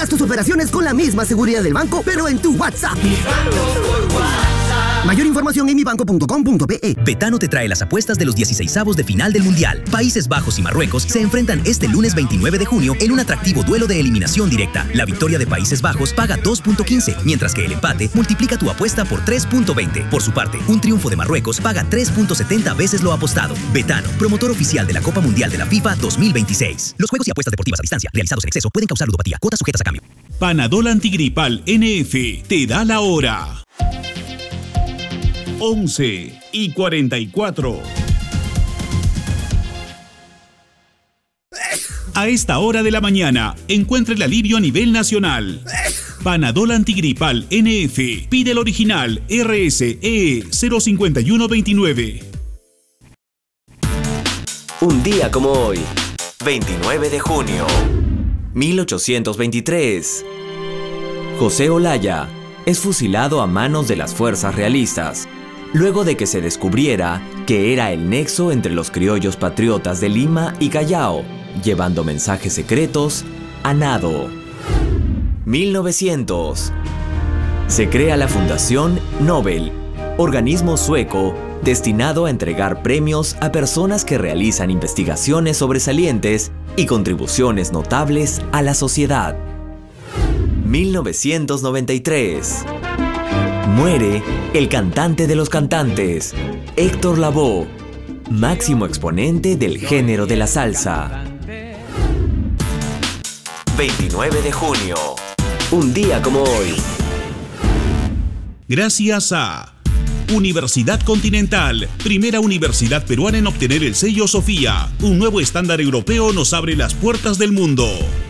Haz tus operaciones con la misma seguridad del banco, pero en tu WhatsApp. Mi banco por WhatsApp. Mayor información en mibanco.com.pe. Betano te trae las apuestas de los 16avos de final del Mundial. Países Bajos y Marruecos se enfrentan este lunes 29 de junio en un atractivo duelo de eliminación directa. La victoria de Países Bajos paga 2.15, mientras que el empate multiplica tu apuesta por 3.20. Por su parte, un triunfo de Marruecos paga 3.70 veces lo apostado. Betano, promotor oficial de la Copa Mundial de la FIFA 2026. Los juegos y apuestas deportivas a distancia realizados en exceso pueden causar ludopatía. Cuotas sujetas a cambio. Panadol Antigripal NF te da la hora. 11:44. A esta hora de la mañana, encuentra el alivio a nivel nacional. Panadol Antigripal NF. Pide el original RSE 05129. Un día como hoy, 29 de junio, 1823. José Olaya es fusilado a manos de las fuerzas realistas, luego de que se descubriera que era el nexo entre los criollos patriotas de Lima y Callao, llevando mensajes secretos a nado. 1900. Se crea la Fundación Nobel, organismo sueco destinado a entregar premios a personas que realizan investigaciones sobresalientes y contribuciones notables a la sociedad. 1993. Muere el cantante de los cantantes, Héctor Lavoe, máximo exponente del género de la salsa. 29 de junio, un día como hoy. Gracias a Universidad Continental, primera universidad peruana en obtener el sello Sofía. Un nuevo estándar europeo nos abre las puertas del mundo.